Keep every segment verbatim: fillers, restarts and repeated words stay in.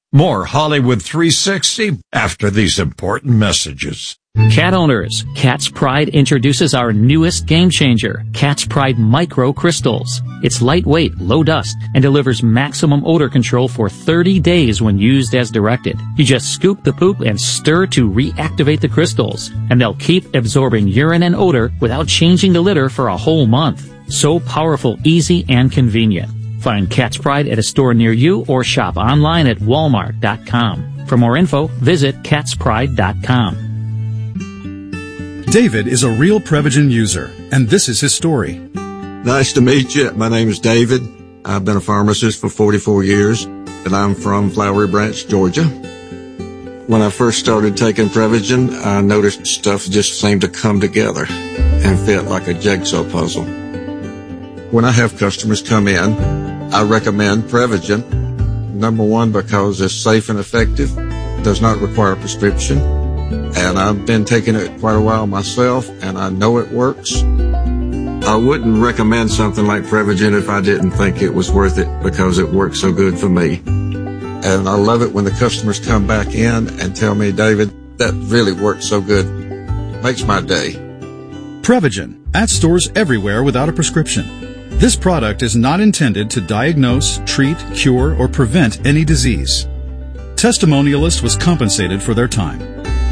More Hollywood three sixty after these important messages. Cat owners, Cat's Pride introduces our newest game changer, Cat's Pride Micro Crystals. It's lightweight, low dust, and delivers maximum odor control for thirty days when used as directed. You just scoop the poop and stir to reactivate the crystals, and they'll keep absorbing urine and odor without changing the litter for a whole month. So powerful, easy, and convenient. Find Cat's Pride at a store near you or shop online at walmart dot com. For more info, visit cats pride dot com. David is a real Prevagen user, and this is his story. Nice to meet you. My name is David. I've been a pharmacist for forty-four years, and I'm from Flowery Branch, Georgia. When I first started taking Prevagen, I noticed stuff just seemed to come together and fit like a jigsaw puzzle. When I have customers come in, I recommend Prevagen. Number one, because it's safe and effective, does not require a prescription, and I've been taking it quite a while myself, and I know it works. I wouldn't recommend something like Prevagen if I didn't think it was worth it because it works so good for me. And I love it when the customers come back in and tell me, David, that really works so good. Makes my day. Prevagen, at stores everywhere without a prescription. This product is not intended to diagnose, treat, cure, or prevent any disease. Testimonialist was compensated for their time.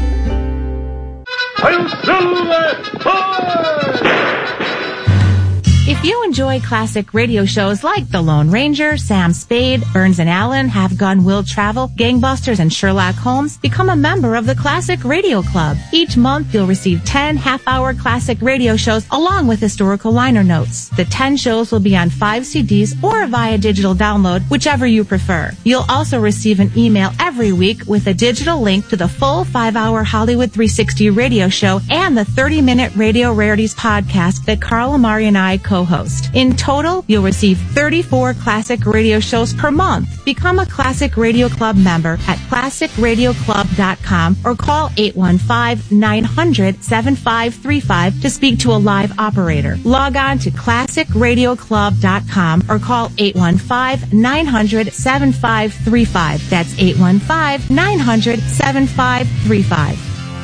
If you enjoy classic radio shows like The Lone Ranger, Sam Spade, Burns and Allen, Have Gun Will Travel, Gangbusters, and Sherlock Holmes, become a member of the Classic Radio Club. Each month, you'll receive ten half-hour classic radio shows along with historical liner notes. The ten shows will be on five C Ds or via digital download, whichever you prefer. You'll also receive an email every week with a digital link to the full five-hour Hollywood three sixty radio show and the thirty-minute Radio Rarities podcast that Carl Amari and I co co-host. In total, you'll receive thirty-four classic radio shows per month. Become a Classic Radio Club member at classic radio club dot com or call eight one five, nine hundred, seven five three five to speak to a live operator. Log on to classic radio club dot com or call eight one five, nine hundred, seven five three five. That's eight one five, nine hundred, seven five three five.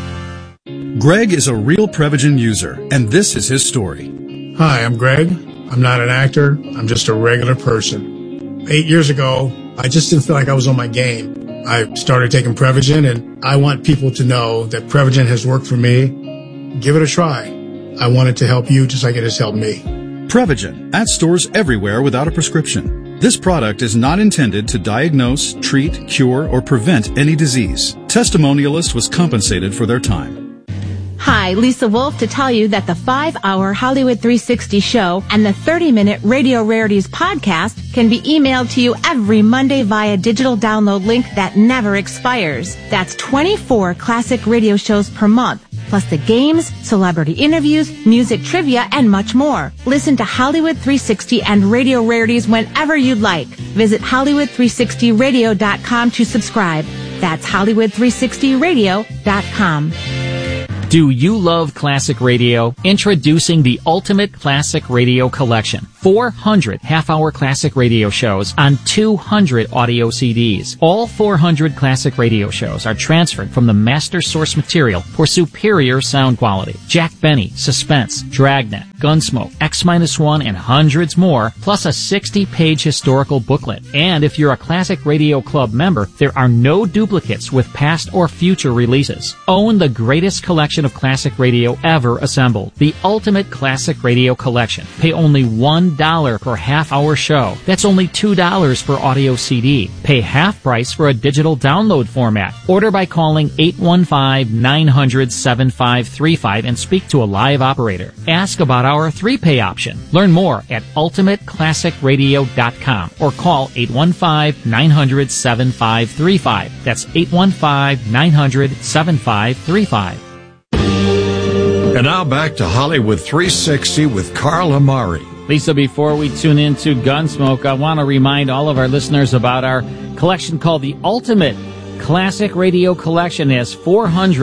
Greg is a real Prevagen user, and this is his story. Hi, I'm Greg. I'm not an actor. I'm just a regular person. Eight years ago, I just didn't feel like I was on my game. I started taking Prevagen, and I want people to know that Prevagen has worked for me. Give it a try. I want it to help you just like it has helped me. Prevagen, at stores everywhere without a prescription. This product is not intended to diagnose, treat, cure, or prevent any disease. Testimonialist was compensated for their time. Hi, Lisa Wolf to tell you that the five-hour Hollywood three sixty show and the thirty-minute Radio Rarities podcast can be emailed to you every Monday via digital download link that never expires. That's twenty-four classic radio shows per month, plus the games, celebrity interviews, music trivia, and much more. Listen to Hollywood three sixty and Radio Rarities whenever you'd like. Visit hollywood three sixty radio dot com to subscribe. That's hollywood three sixty radio dot com. Do you love classic radio? Introducing the Ultimate Classic Radio Collection. four hundred half-hour classic radio shows on two hundred audio C Ds. All four hundred classic radio shows are transferred from the master source material for superior sound quality. Jack Benny, Suspense, Dragnet, Gunsmoke, X one, and hundreds more, plus a sixty-page historical booklet. And if you're a Classic Radio Club member, there are no duplicates with past or future releases. Own the greatest collection of classic radio ever assembled. The Ultimate Classic Radio Collection. Pay only one dollar per half-hour show. That's only two dollars per audio C D. Pay half price for a digital download format. Order by calling eight one five, nine hundred, seven five three five and speak to a live operator. Ask about our three-pay option. Learn more at ultimate classic radio dot com or call eight one five, nine hundred, seven five three five. That's eight one five, nine hundred, seven five three five. And now back to Hollywood three sixty with Carl Amari. Lisa, before we tune into Gunsmoke, I want to remind all of our listeners about our collection called the Ultimate Classic Radio Collection. It has four hundred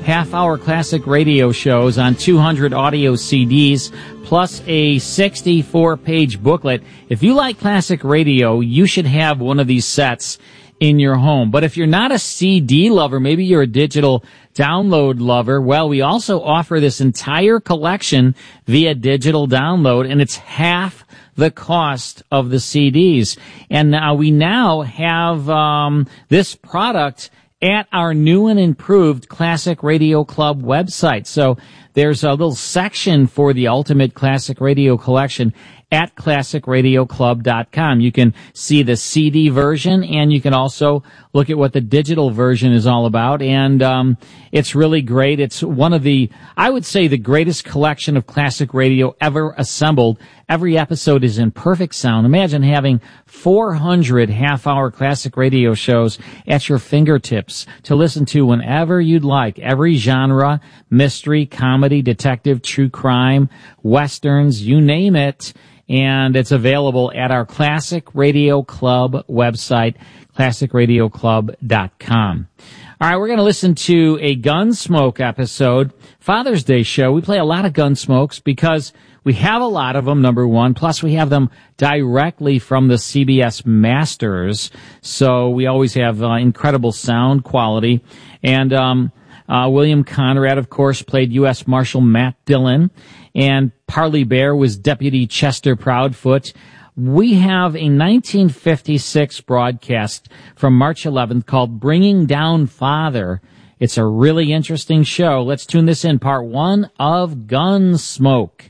half-hour classic radio shows on two hundred audio C Ds, plus a sixty-four page booklet. If you like classic radio, you should have one of these sets in your home. But if you're not a C D lover, maybe you're a digital download lover, well, we also offer this entire collection via digital download, and it's half the cost of the C Ds. And now we now have um, this product at our new and improved Classic Radio Club website. So there's a little section for the Ultimate Classic Radio Collection at classic radio club dot com. You can see the C D version, and you can also look at what the digital version is all about. And um, it's really great. It's one of the, I would say, the greatest collection of classic radio ever assembled. Every episode is in perfect sound. Imagine having four hundred half-hour classic radio shows at your fingertips to listen to whenever you'd like. Every genre, mystery, comedy, detective, true crime, westerns, you name it. And it's available at our Classic Radio Club website, classic radio club dot com. All right, we're going to listen to a Gunsmoke episode, Father's Day show. We play a lot of Gunsmokes because we have a lot of them, number one. Plus, we have them directly from the C B S masters. So we always have uh, incredible sound quality. And um, uh, William Conrad, of course, played U S Marshal Matt Dillon. And Parley Bear was Deputy Chester Proudfoot. We have a nineteen fifty-six broadcast from March eleventh called Bringing Down Father. It's a really interesting show. Let's tune this in, part one of Gunsmoke.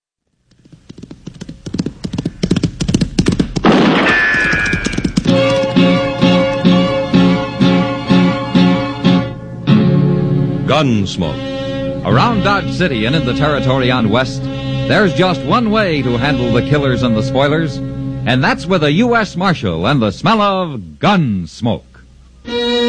Gunsmoke. Around Dodge City and in the territory on West, there's just one way to handle the killers and the spoilers, and that's with a U S Marshal and the smell of gun smoke.